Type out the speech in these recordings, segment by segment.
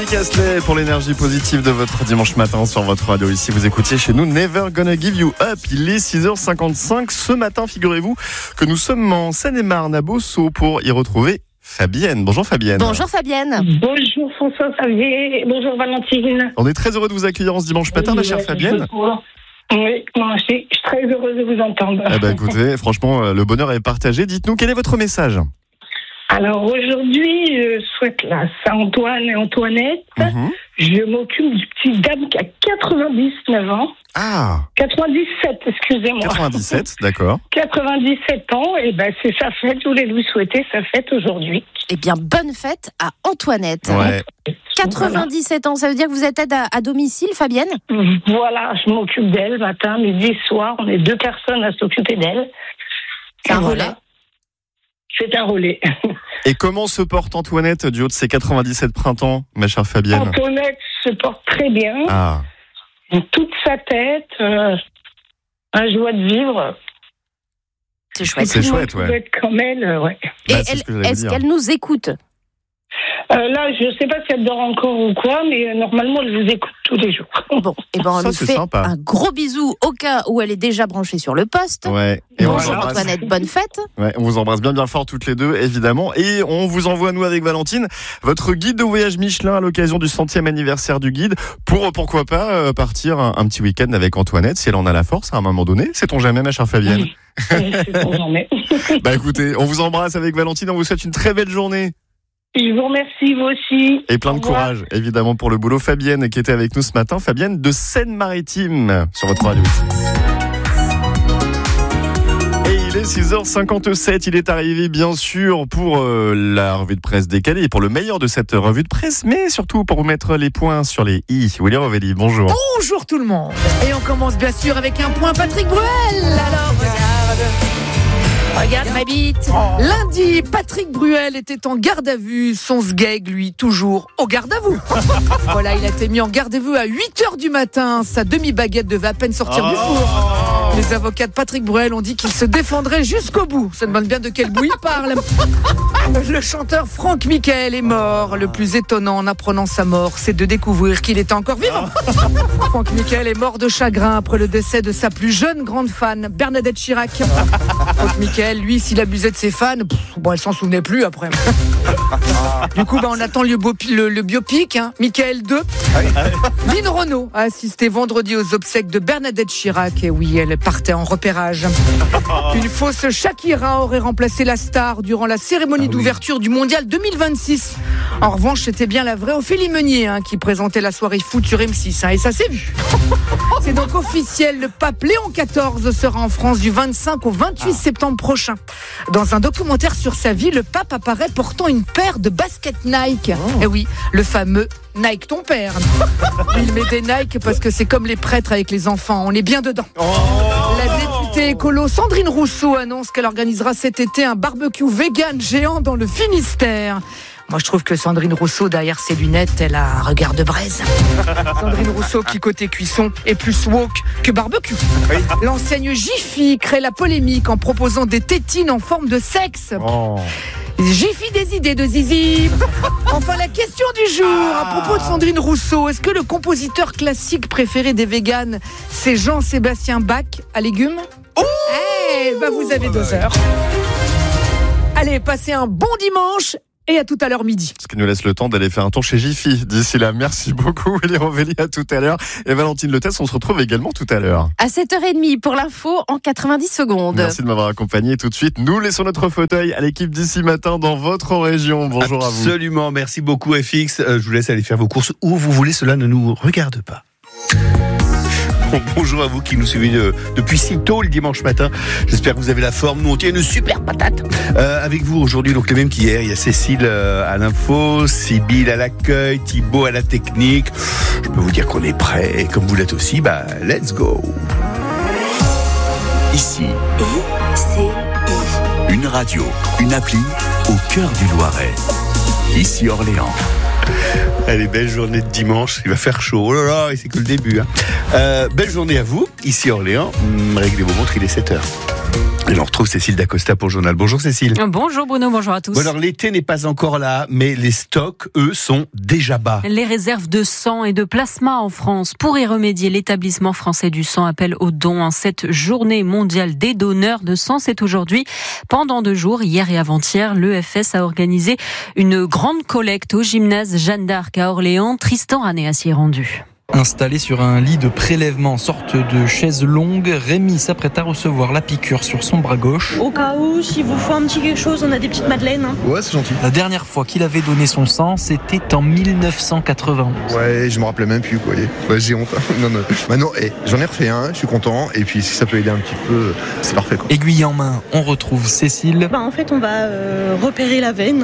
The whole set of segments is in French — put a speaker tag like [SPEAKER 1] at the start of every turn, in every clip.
[SPEAKER 1] Rick Astley pour l'énergie positive de votre dimanche matin sur votre radio. Ici, vous écoutiez chez nous Never Gonna Give You Up. Il est 6h55. Ce matin, figurez-vous que nous sommes en Seine-et-Marne à Bossau pour y retrouver Fabienne. Bonjour Fabienne.
[SPEAKER 2] Bonjour Fabienne.
[SPEAKER 3] Bonjour François-Xavier, bonjour Valentine.
[SPEAKER 1] On est très heureux de vous accueillir en ce dimanche matin, ma chère Fabienne.
[SPEAKER 3] Oui, moi aussi, je suis très heureuse de vous entendre.
[SPEAKER 1] Eh ben, écoutez, franchement, le bonheur est partagé. Dites-nous, quel est votre message ?
[SPEAKER 3] Alors aujourd'hui, je souhaite la Saint-Antoine et Antoinette. Je m'occupe du petit dame qui a 99 ans.
[SPEAKER 1] Ah
[SPEAKER 3] 97, excusez-moi.
[SPEAKER 1] 97, d'accord.
[SPEAKER 3] 97 ans, et ben c'est sa fête, je voulais lui souhaiter sa fête aujourd'hui.
[SPEAKER 2] Eh bien, bonne fête à Antoinette.
[SPEAKER 1] Ouais.
[SPEAKER 2] 97 ans, ça veut dire que vous êtes aide à domicile, Fabienne ?
[SPEAKER 3] Voilà, je m'occupe d'elle matin, midi, soir. On est 2 personnes à s'occuper d'elle.
[SPEAKER 2] C'est un
[SPEAKER 3] Voilà.
[SPEAKER 2] relais.
[SPEAKER 3] C'est un relais.
[SPEAKER 1] Et comment se porte Antoinette du haut de ses 97 printemps, ma chère Fabienne ?
[SPEAKER 3] Antoinette se porte très bien.
[SPEAKER 1] Ah,
[SPEAKER 3] Toute sa tête, un joie de vivre.
[SPEAKER 2] C'est chouette.
[SPEAKER 1] C'est
[SPEAKER 3] Tout le monde
[SPEAKER 1] chouette, ouais.
[SPEAKER 3] peut être comme elle, ouais.
[SPEAKER 2] Et
[SPEAKER 1] Bah, c'est ce que j'allais
[SPEAKER 2] est-ce
[SPEAKER 1] dire.
[SPEAKER 2] qu'elle nous écoute ?
[SPEAKER 3] Là, je ne sais pas si elle dort encore ou quoi, mais normalement, elle vous écoute tous les jours.
[SPEAKER 2] Bon, et ben on
[SPEAKER 1] Ça,
[SPEAKER 2] nous
[SPEAKER 1] c'est
[SPEAKER 2] fait
[SPEAKER 1] sympa.
[SPEAKER 2] un gros bisou au cas où elle est déjà branchée sur le poste.
[SPEAKER 1] ouais. Et
[SPEAKER 2] Bonjour
[SPEAKER 1] on vous embrasse.
[SPEAKER 2] Antoinette, bonne fête.
[SPEAKER 1] Ouais, on vous embrasse bien bien fort toutes les deux, évidemment. Et on vous envoie, nous, avec Valentine, votre guide de voyage Michelin à l'occasion du 100e anniversaire du guide pour, pourquoi pas, partir un petit week-end avec Antoinette, si elle en a la force à un moment donné. Sait-on jamais, ma chère Fabienne ?
[SPEAKER 3] C'est son journée.
[SPEAKER 1] Bah écoutez, on vous embrasse avec Valentine, on vous souhaite une très belle journée.
[SPEAKER 3] Je vous remercie, vous aussi.
[SPEAKER 1] Et plein de
[SPEAKER 3] Au revoir.
[SPEAKER 1] courage, évidemment, pour le boulot. Fabienne, qui était avec nous ce matin. Fabienne de Seine-Maritime, sur votre radio. Et il est 6h57. Il est arrivé, bien sûr, pour la revue de presse décalée et pour le meilleur de cette revue de presse, mais surtout pour vous mettre les points sur les i. Willy Rovelli, bonjour.
[SPEAKER 4] Bonjour tout le monde. Et on commence bien sûr avec un point Patrick Bruel. Alors regarde ma bite. Lundi, Patrick Bruel était en garde à vue. Son sgeg, lui, toujours au garde à vous. Voilà, il a été mis en garde à vue à 8h du matin. Sa demi-baguette devait à peine sortir du four. Les avocats de Patrick Bruel ont dit qu'il se défendrait jusqu'au bout. Ça demande bien de quel bout il parle. Le chanteur Franck Michael est mort. Le plus étonnant en apprenant sa mort, c'est de découvrir qu'il était encore vivant. Franck Michael est mort de chagrin après le décès de sa plus jeune grande fan, Bernadette Chirac. Franck Michael, lui, s'il abusait de ses fans, elle s'en souvenait plus après. Du coup, on attend le biopic, Michael 2. Lynn Renaud a assisté vendredi aux obsèques de Bernadette Chirac. Et oui, elle partait en repérage. Une fausse Shakira aurait remplacé la star durant la cérémonie d'ouverture du Mondial 2026. En revanche, c'était bien la vraie Ophélie Meunier qui présentait la soirée foot sur M6. Et ça s'est vu. C'est donc officiel, le pape Léon XIV sera en France du 25 au 28 septembre prochain. Dans un documentaire sur sa vie, le pape apparaît portant une paire de baskets Nike. Et oui, le fameux Nike ton père. Il met des Nike parce que c'est comme les prêtres avec les enfants, on est bien dedans. La députée écolo Sandrine Rousseau annonce qu'elle organisera cet été un barbecue vegan géant dans le Finistère. Moi, je trouve que Sandrine Rousseau, derrière ses lunettes, elle a un regard de braise. Sandrine Rousseau, qui côté cuisson est plus woke que barbecue. L'enseigne Jiffy crée la polémique en proposant des tétines en forme de sexe. Jiffy des idées de zizi. Enfin, la question du jour, à propos de Sandrine Rousseau, est-ce que le compositeur classique préféré des véganes, c'est Jean-Sébastien Bach à légumes ? Vous avez 2 heures. Allez, passez un bon dimanche. Et à tout à l'heure midi.
[SPEAKER 1] Ce qui nous laisse le temps d'aller faire un tour chez Jiffy. D'ici là, merci beaucoup, Willy Rovelli, à tout à l'heure. Et Valentine Letesse, on se retrouve également tout à l'heure.
[SPEAKER 2] À 7h30 pour l'info en 90 secondes.
[SPEAKER 1] Merci de m'avoir accompagné. Tout de suite, nous laissons notre fauteuil à l'équipe d'ici matin dans votre région. Bonjour à vous.
[SPEAKER 5] Absolument, merci beaucoup FX. Je vous laisse aller faire vos courses où vous voulez, cela ne nous regarde pas. Bonjour à vous qui nous suivez depuis si tôt le dimanche matin. J'espère que vous avez la forme. Nous, on tient une super patate. Avec vous aujourd'hui, donc les mêmes qu'hier. Il y a Cécile à l'info, Sybille à l'accueil, Thibaut à la technique. Je peux vous dire qu'on est prêt. Et comme vous l'êtes aussi, let's go.
[SPEAKER 6] Ici, une radio, une appli au cœur du Loiret. Ici Orléans.
[SPEAKER 5] Allez, belle journée de dimanche. Il va faire chaud. Oh là là, et c'est que le début. Belle journée à vous, ici Orléans. Réglez vos montres, il est 7h. Et on retrouve Cécile Dacosta pour le journal. Bonjour Cécile.
[SPEAKER 2] Bonjour Bruno, bonjour à tous.
[SPEAKER 5] Bon alors l'été n'est pas encore là, mais les stocks, eux, sont déjà bas.
[SPEAKER 2] Les réserves de sang et de plasma en France. Pour y remédier, l'établissement français du sang appelle aux dons en cette journée mondiale des donneurs de sang. C'est aujourd'hui. Pendant 2 jours, hier et avant-hier, l'EFS a organisé une grande collecte au gymnase Jeanne d'Arc à Orléans. Tristan Ranéa s'y est rendu.
[SPEAKER 7] Installé sur un lit de prélèvement, sorte de chaise longue, Rémi s'apprête à recevoir la piqûre sur son bras gauche.
[SPEAKER 8] Au cas où, s'il vous faut un petit quelque chose, on a des petites madeleines.
[SPEAKER 9] Ouais, c'est gentil.
[SPEAKER 7] La dernière fois qu'il avait donné son sang, c'était en 1991.
[SPEAKER 9] Ouais, je me rappelais même plus, quoi. Ouais, j'ai honte. Non. Maintenant, j'en ai refait un, je suis content. Et puis, si ça peut aider un petit peu, c'est parfait, quoi.
[SPEAKER 7] Aiguille en main, on retrouve Cécile.
[SPEAKER 8] En fait, on va repérer la veine.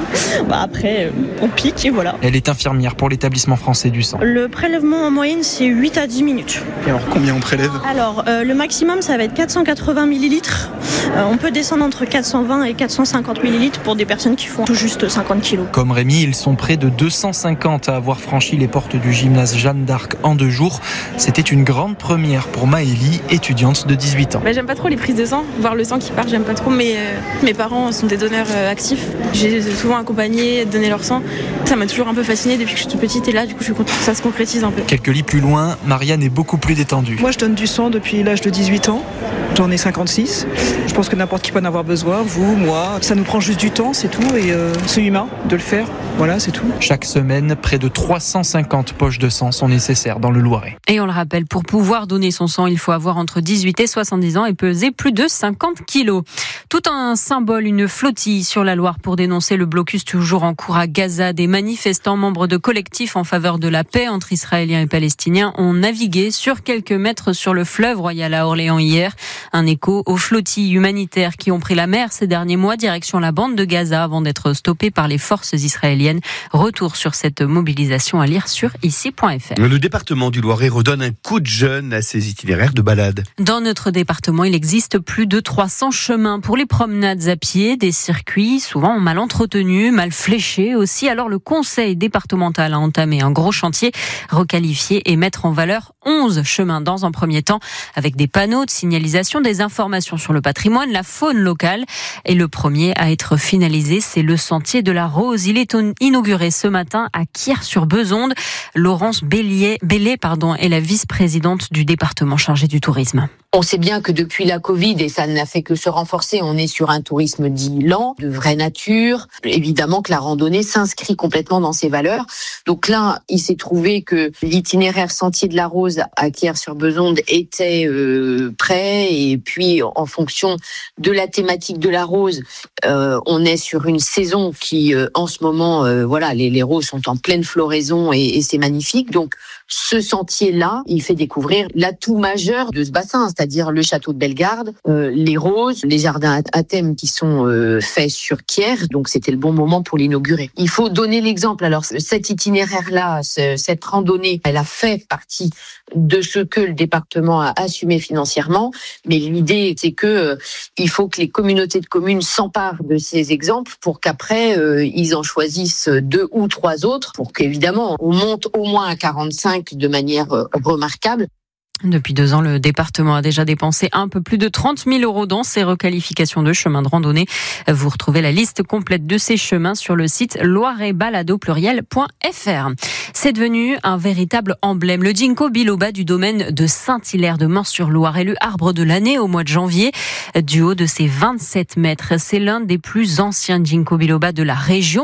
[SPEAKER 8] Après, on pique et voilà.
[SPEAKER 7] Elle est infirmière pour l'établissement français du sang.
[SPEAKER 8] Le prélèvement en moyenne, c'est 8 à 10 minutes.
[SPEAKER 9] Et alors, combien on prélève ?
[SPEAKER 8] Alors, le maximum, ça va être 480 millilitres. On peut descendre entre 420 et 450 millilitres pour des personnes qui font tout juste 50 kilos.
[SPEAKER 7] Comme Rémi, ils sont près de 250 à avoir franchi les portes du gymnase Jeanne d'Arc en 2 jours. C'était une grande première pour Maëlie, étudiante de 18 ans.
[SPEAKER 10] J'aime pas trop les prises de sang, voir le sang qui part, j'aime pas trop. Mais mes parents sont des donneurs actifs. J'ai souvent accompagné, donné leur sang. Ça m'a toujours un peu fascinée depuis que je suis toute petite et là, du coup, je suis contente que ça se concrétise un peu.
[SPEAKER 7] Quelques lits plus loin, Marianne est beaucoup plus détendue.
[SPEAKER 11] Moi, je donne du sang depuis l'âge de 18 ans. J'en ai 56. Je pense que n'importe qui peut en avoir besoin, vous, moi. Ça nous prend juste du temps, c'est tout. Et c'est humain de le faire. Voilà, c'est tout.
[SPEAKER 7] Chaque semaine, près de 350 poches de sang sont nécessaires dans le Loiret.
[SPEAKER 2] Et on le rappelle, pour pouvoir donner son sang, il faut avoir entre 18 et 70 ans et peser plus de 50 kilos. Tout un symbole, une flottille sur la Loire pour dénoncer le blocus toujours en cours à Gaza. Des manifestants, membres de collectifs en faveur de la paix entre Israéliens et Palestiniens, ont navigué sur quelques mètres sur le fleuve Royal à Orléans hier. Un écho aux flottilles humanitaires qui ont pris la mer ces derniers mois, direction la bande de Gaza avant d'être stoppées par les forces israéliennes. Retour sur cette mobilisation à lire sur ici.fr.
[SPEAKER 5] Le département du Loiret redonne un coup de jeune à ses itinéraires de balade.
[SPEAKER 2] Dans notre département, il existe plus de 300 chemins pour les promenades à pied, des circuits souvent mal entretenus, mal fléchés aussi. Alors le conseil départemental a entamé un gros chantier, requalifier et mettre en valeur 11 chemins dans un premier temps, avec des panneaux de signalisation, des informations sur le patrimoine, la faune locale. Et le premier à être finalisé, c'est le sentier de la Rose. Il est inauguré ce matin à Kyr-sur-Besonde. Laurence Bellé est la vice-présidente du département chargée du tourisme.
[SPEAKER 12] On sait bien que depuis la Covid, et ça n'a fait que se renforcer, on est sur un tourisme dit lent, de vraie nature. Évidemment que la randonnée s'inscrit complètement dans ces valeurs. Donc là, il s'est trouvé que l'itinéraire Sentier de la Rose à Kyr-sur-Besonde était prêt. Et puis, en fonction de la thématique de la rose, on est sur une saison qui, en ce moment, les roses sont en pleine floraison et c'est magnifique. Donc, ce sentier-là, il fait découvrir l'atout majeur de ce bassin, c'est-à-dire le château de Bellegarde, les roses, les jardins à thème qui sont faits sur Kyr. Donc, c'était le bon moment pour l'inaugurer. Il faut donner l'exemple. Alors, cet itinéraire-là, cette randonnée, elle a fait partie de ce que le département a assumé financièrement. Mais l'idée, c'est que il faut que les communautés de communes s'emparent de ces exemples pour qu'après, ils en choisissent 2 ou 3 autres pour qu'évidemment, on monte au moins à 45 de manière remarquable.
[SPEAKER 2] Depuis 2 ans, le département a déjà dépensé un peu plus de 30 000 € dans ces requalifications de chemins de randonnée. Vous retrouvez la liste complète de ces chemins sur le site loiretbalado.fr. C'est devenu un véritable emblème. Le ginkgo biloba du domaine de Saint-Hilaire de Mans-sur-Loire, élu arbre de l'année au mois de janvier. Du haut de ses 27 mètres, c'est l'un des plus anciens ginkgo biloba de la région,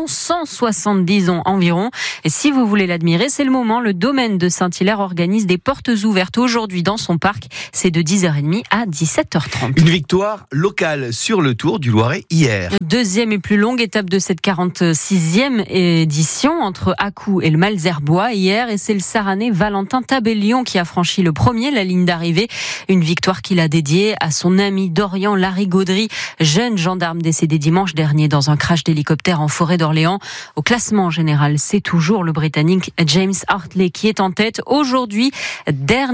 [SPEAKER 2] 170 ans environ. Et si vous voulez l'admirer, c'est le moment. Le domaine de Saint-Hilaire organise des portes ouvertes aujourd'hui dans son parc. C'est de 10h30 à 17h30.
[SPEAKER 5] Une victoire locale sur le Tour du Loiret hier.
[SPEAKER 2] Deuxième et plus longue étape de cette 46e édition entre Accou et le Malzerbois hier. Et c'est le Saranais Valentin Tabellion qui a franchi le premier la ligne d'arrivée. Une victoire qu'il a dédiée à son ami d'Orient, Larry Gaudry, jeune gendarme décédé dimanche dernier dans un crash d'hélicoptère en forêt d'Orléans. Au classement général, c'est toujours le Britannique James Hartley qui est en tête. Aujourd'hui, dernier tour de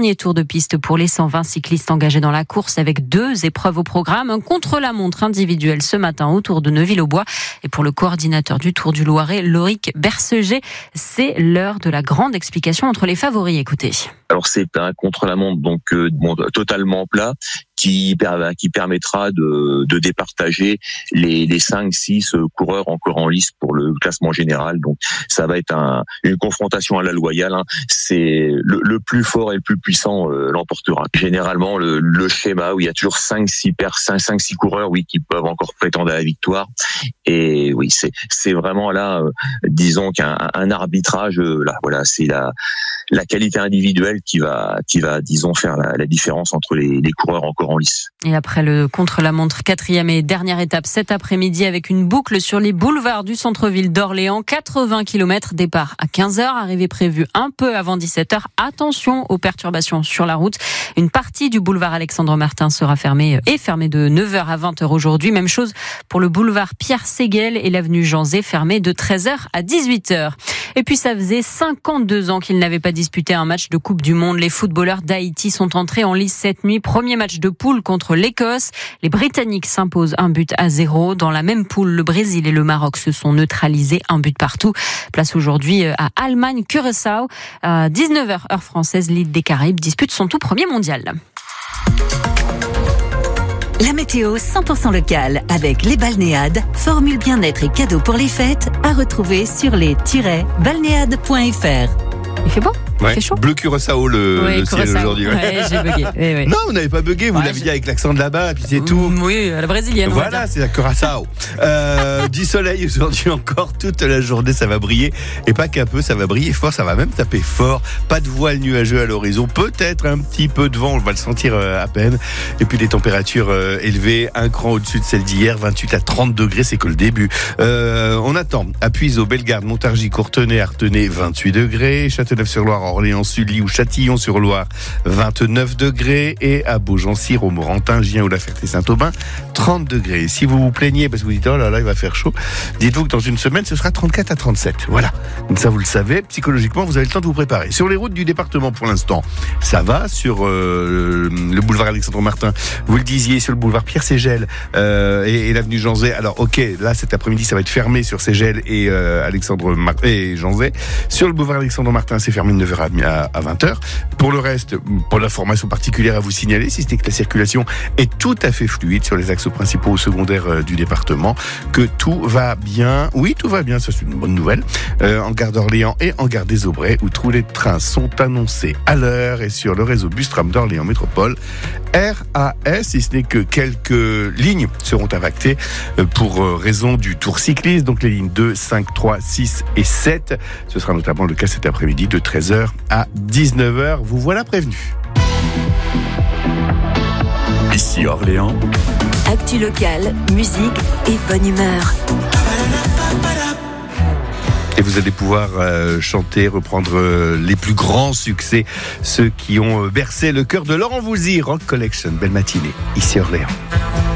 [SPEAKER 2] piste pour les 120 cyclistes engagés dans la course avec 2 épreuves au programme. Un contre-la-montre individuel ce matin autour de Neuville-aux-Bois. Et pour le coordinateur du Tour du Loiret, Loric Berceget, c'est l'heure de la grande explication entre les favoris. Écoutez.
[SPEAKER 13] Alors c'est un contre-la-montre donc totalement plat qui permettra de départager les 5-6 coureurs encore en lice pour le classement général. Donc ça va être une confrontation à la loyale. C'est le plus fort et le plus puissant l'emportera. Généralement le schéma où il y a toujours 5-6 coureurs qui peuvent encore prétendre à la victoire. Et oui, c'est vraiment là disons qu'un arbitrage là voilà, c'est la qualité individuelle qui va disons faire la différence entre les coureurs encore en lice.
[SPEAKER 2] Et après le contre-la-montre, 4e et dernière étape cet après-midi avec une boucle sur les boulevards du centre-ville d'Orléans. 80 km, départ à 15h, arrivée prévue un peu avant 17h. Attention aux perturbations sur la route. Une partie du boulevard Alexandre Martin sera fermée de 9h à 20h aujourd'hui. Même chose pour le boulevard Pierre Séguel et l'avenue Jean Zay, fermée de 13h à 18h. Et puis ça faisait 52 ans qu'ils n'avaient pas disputé un match de Coupe du Monde. Les footballeurs d'Haïti sont entrés en lice cette nuit. Premier match de poule contre l'Écosse. Les Britanniques s'imposent 1-0. Dans la même poule, le Brésil et le Maroc se sont neutralisés 1-1 partout. Place aujourd'hui à Allemagne-Curaçao. À 19h heure française, l'île des Caraïbes dispute son tout premier mondial.
[SPEAKER 14] La météo 100% locale avec les balnéades, formule bien-être et cadeaux pour les fêtes à retrouver sur les-balnéades.fr.
[SPEAKER 2] Il fait beau?
[SPEAKER 5] Ouais.
[SPEAKER 2] Il fait chaud?
[SPEAKER 5] Bleu Curaçao le ciel aujourd'hui.
[SPEAKER 2] Ouais, j'ai bugué. Oui.
[SPEAKER 5] Non, vous n'avez pas bugué, vous l'avez dit avec l'accent de là-bas, et puis c'est tout.
[SPEAKER 2] Oui, à la brésilienne.
[SPEAKER 5] Voilà, c'est la Curaçao. Du soleil aujourd'hui encore toute la journée, ça va briller. Et pas qu'un peu, ça va briller fort, ça va même taper fort. Pas de voile nuageux à l'horizon, peut-être un petit peu de vent, on va le sentir à peine. Et puis des températures élevées, un cran au-dessus de celle d'hier, 28 à 30 degrés, c'est que le début. On attend à Puiseaux, Bellegarde, Montargis, Courtenay, Artenay, 28 degrés. Châteauneuf-sur-Loire, Orléans, Sully ou Châtillon-sur-Loire, 29 degrés. Et à Beaugency, Romorantin, Gien ou La Ferté-Saint-Aubin, 30 degrés. Si vous vous plaignez parce que vous dites oh là là, il va faire chaud, dites-vous que dans une semaine, ce sera 34 à 37. Voilà. Donc ça, vous le savez. Psychologiquement, vous avez le temps de vous préparer. Sur les routes du département, pour l'instant, ça va. Sur le boulevard Alexandre Martin, vous le disiez, sur le boulevard Pierre Ségel et l'avenue Jean Zay. Alors, ok, là, cet après-midi, ça va être fermé sur Ségel et et Jean Zay. Sur le boulevard Alexandre Martin, c'est fermé de 9h à 20h. Pour le reste, pour l'information particulière à vous signaler, si c'est que la circulation est tout à fait fluide sur les axes principaux ou secondaires du département, que tout va bien. Oui, tout va bien, ça c'est une bonne nouvelle. En gare d'Orléans et en gare des Aubrais, où tous les trains sont annoncés à l'heure, et sur le réseau Bus-Tram d'Orléans Métropole, RAS, si ce n'est que quelques lignes seront impactées pour raison du tour cycliste, donc les lignes 2, 5, 3, 6 et 7. Ce sera notamment le cas cet après-midi de 13h à 19h. Vous voilà prévenus.
[SPEAKER 6] Ici Orléans.
[SPEAKER 14] Actu locale, musique et bonne humeur.
[SPEAKER 5] Et vous allez pouvoir chanter, reprendre les plus grands succès, ceux qui ont bercé le cœur de Laurent Voulzy. Rock Collection, belle matinée, ici Orléans.